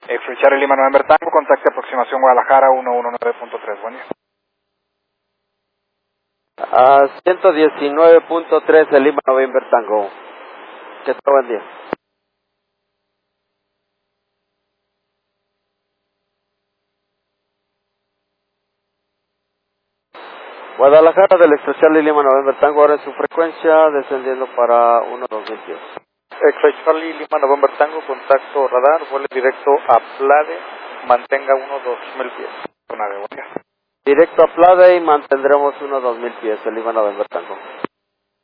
X-Ray Charlie Lima November Tango, contacte aproximación Guadalajara 119.3, buen día. A 119.3 de Lima November Tango. Que tenga buen día. Guadalajara del X-Ray Charlie Lima November Tango, ahora en su frecuencia, descendiendo para 12000 pies. X-Ray Charlie Lima November Tango, contacto radar, vuelo directo a Plade, mantenga 12000 pies. Buen día. Directo a Plade y mantendremos 2000 pies de Lima November Tango.